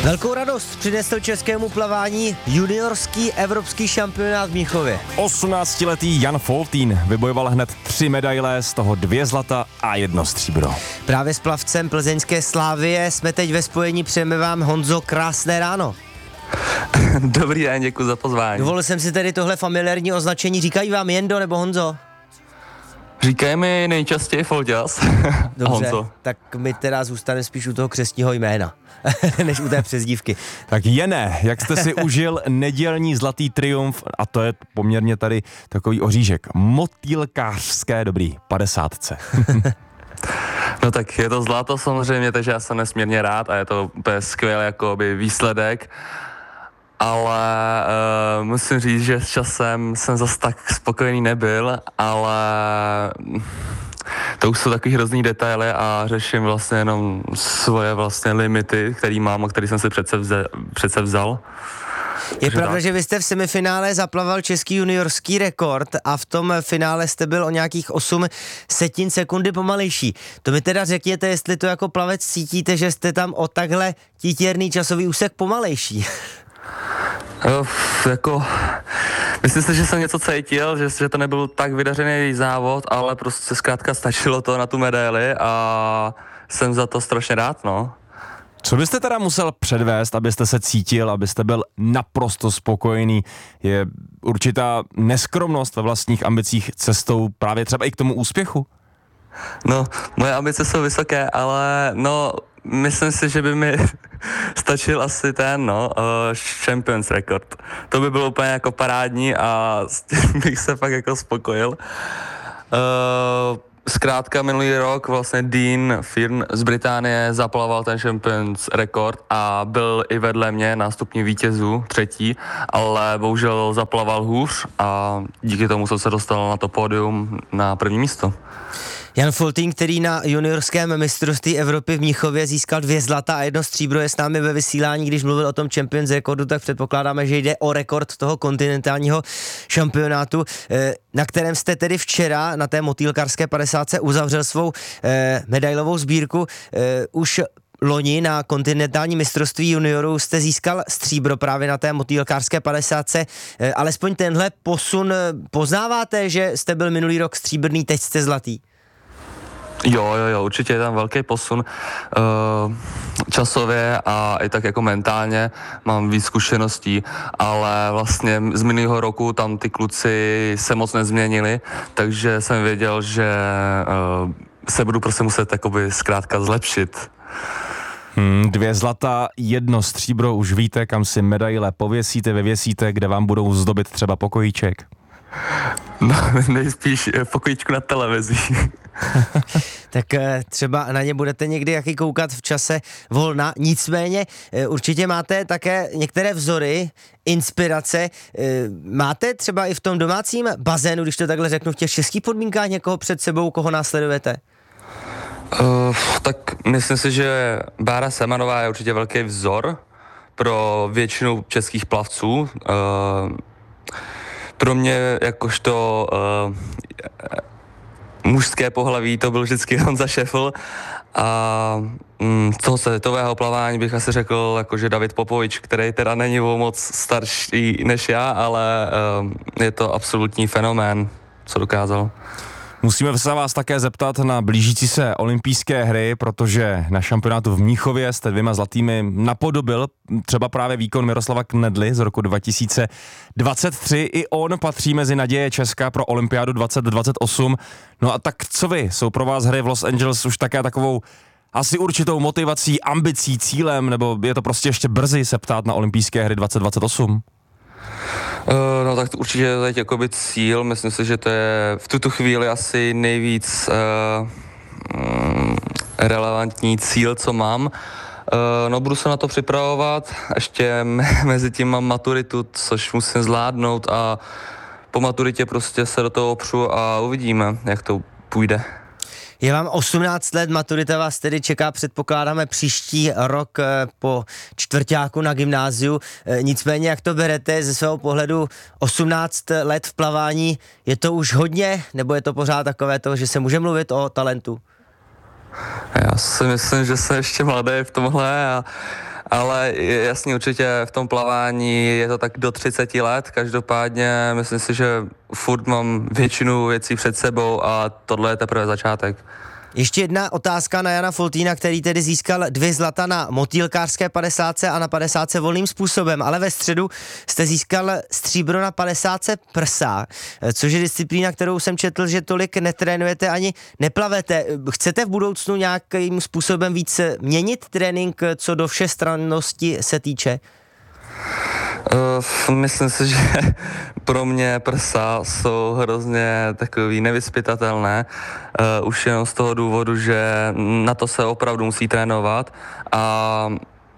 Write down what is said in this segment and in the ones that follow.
Velkou radost přinesl českému plavání juniorský evropský šampionát v Mnichově. 18letý Jan Foltín vybojoval hned 3 medaile, z toho 2 zlata a 1 stříbro. Právě s plavcem plzeňské Slávie jsme teď ve spojení, přejeme vám, Honzo, krásné ráno. Dobrý den, děkuji za pozvání. Dovolil jsem si tedy tohle familiární označení, říkají vám Jendo nebo Honzo? Říkají mi nejčastěji Folťas. Dobře, Honzo. tak my teda zůstaneme spíš u toho křestního jména, než u té přezdívky. Tak Jene, jak jste si užil nedělní zlatý triumf, a to je poměrně tady takový oříšek, motýlkářské dobrý, 50. No tak je to zlato samozřejmě, takže já jsem nesmírně rád a je to úplně skvělý jakoby výsledek. Ale musím říct, že s časem jsem zas tak spokojený nebyl, ale to už jsou takový hrozný detaily a řeším vlastně jenom svoje vlastně limity, který mám a který jsem si přece vzal. Je pravda, že vy jste v semifinále zaplaval český juniorský rekord a v tom finále jste byl o nějakých 0,8 sekundy pomalejší. To mi teda řekněte, jestli to jako plavec cítíte, že jste tam o takhle títěrný časový úsek pomalejší. Myslím si, že jsem něco cítil, že to nebyl tak vydařený závod, ale prostě zkrátka stačilo to na tu medaili a jsem za to strašně rád, no. Co byste teda musel předvést, abyste se cítil, abyste byl naprosto spokojený? Je určitá neskromnost ve vlastních ambicích cestou právě třeba i k tomu úspěchu? No, moje ambice jsou vysoké, ale no, myslím si, že by mi stačil asi ten, Champions Record. To by bylo úplně jako parádní a s tím bych se fakt jako spokojil. Zkrátka minulý rok vlastně Dean Fearn z Británie zaplaval ten Champions Record a byl i vedle mě na stupni vítězů, 3., ale bohužel zaplaval hůř a díky tomu jsem se dostal na to pódium na 1. místo. Jan Foltín, který na juniorském mistrovství Evropy v Mnichově získal 2 zlata a 1 stříbro, je s námi ve vysílání. Když mluvil o tom Champions Recordu, tak předpokládáme, že jde o rekord toho kontinentálního šampionátu, na kterém jste tedy včera na té motýlkarské 50 uzavřel svou medailovou sbírku. Už loni na kontinentální mistrovství juniorů jste získal stříbro právě na té motýlkářské 50. Alespoň tenhle posun poznáváte, že jste byl minulý rok stříbrný, teď jste zlatý? Jo, určitě je tam velký posun časově a i tak jako mentálně mám víc zkušeností, ale vlastně z minulého roku tam ty kluci se moc nezměnili, takže jsem věděl, že se budu prostě muset jakoby zkrátka zlepšit. 2 zlata, 1 stříbro, už víte, kam si medaile pověsíte, vyvěsíte, kde vám budou zdobit třeba pokojíček? No, nejspíš pokojíčku na televizi. Tak třeba na ně budete někdy jaký koukat v čase volna. Nicméně určitě máte také některé vzory, inspirace. Máte třeba i v tom domácím bazénu, když to takhle řeknu, v těch českých podmínkách někoho před sebou, koho následujete? Tak myslím si, že Bára Semanová je určitě velký vzor pro většinu českých plavců. Pro mě jakožto mužské pohlaví to byl vždycky Honza Šefl a toho světového plavání bych asi řekl jakože David Popovič, který teda není moc starší než já, ale je to absolutní fenomén, co dokázal. Musíme se vás také zeptat na blížící se olympijské hry, protože na šampionátu v Mnichově jste 2 zlatými napodobil třeba právě výkon Miroslava Knedly z roku 2023. I on patří mezi naděje Česka pro olympiádu 2028. No a tak co vy? Jsou pro vás hry v Los Angeles už také takovou asi určitou motivací, ambicí, cílem, nebo je to prostě ještě brzy se ptát na olympijské hry 2028? No tak to určitě je teď jakoby cíl, myslím si, že to je v tuto chvíli asi nejvíc relevantní cíl, co mám. No budu se na to připravovat, ještě mezi tím mám maturitu, což musím zvládnout a po maturitě prostě se do toho opřu a uvidíme, jak to půjde. Je vám 18 let, maturita vás tedy čeká, předpokládáme, příští rok po čtvrťáku na gymnáziu. Nicméně, jak to berete ze svého pohledu 18 let v plavání, je to už hodně, nebo je to pořád takové to, že se může mluvit o talentu? Já si myslím, že jsem ještě mladý v tomhle, ale jasně určitě v tom plavání je to tak do 30 let. Každopádně myslím si, že furt mám většinu věcí před sebou a tohle je teprve začátek. Ještě jedna otázka na Jana Foltýna, který tedy získal 2 zlata na motýlkářské 50 a na 50 volným způsobem, ale ve středu jste získal stříbro na 50 prsa, což je disciplína, kterou jsem četl, že tolik netrénujete ani neplavete. Chcete v budoucnu nějakým způsobem víc měnit trénink, co do všestrannosti se týče? Myslím si, že pro mě prsa jsou hrozně takový nevyzpytatelné, už jenom z toho důvodu, že na to se opravdu musí trénovat a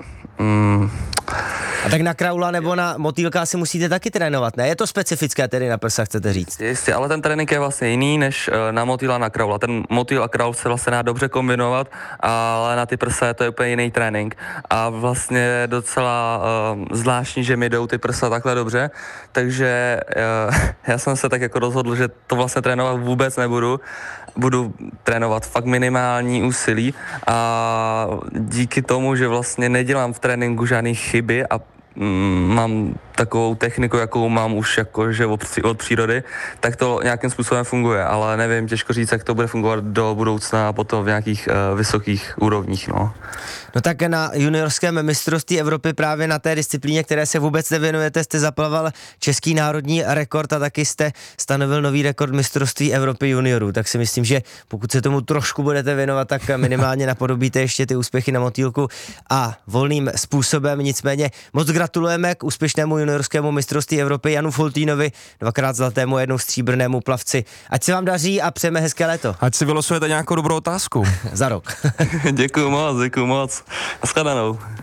A tak na kraula nebo na motýlka si musíte taky trénovat, ne? Je to specifické tedy na prsa, chcete říct? Jistě, ale ten trénink je vlastně jiný než na motýla na kraula. Ten motýl a kraul se vlastně dá dobře kombinovat, ale na ty prsa to je úplně jiný trénink. A vlastně je docela zvláštní, že mi jdou ty prsa takhle dobře, takže já jsem se tak jako rozhodl, že to vlastně trénovat vůbec nebudu. Budu trénovat fakt minimální úsilí a díky tomu, že vlastně nedělám v tréninku žádné chyby a mám takovou techniku, jakou mám už jakože od přírody, tak to nějakým způsobem funguje, ale nevím, těžko říct, jak to bude fungovat do budoucna a potom v nějakých vysokých úrovních, no. No tak na juniorském mistrovství Evropy právě na té disciplíně, které se vůbec nevěnujete, jste zaplaval český národní rekord a taky jste stanovil nový rekord mistrovství Evropy juniorů, tak si myslím, že pokud se tomu trošku budete věnovat, tak minimálně napodobíte ještě ty úspěchy na motýlku a volným způsobem. Nicméně moc gratulujeme k úspěšnému juniorskému mistrovství Evropy Janu Foltýnovi, 2krát zlatému a 1 stříbrnému plavci. Ať se vám daří a přejeme hezké léto. Ať si vylosujete nějakou dobrou otázku. Za rok. Děkuju moc. Naschledanou.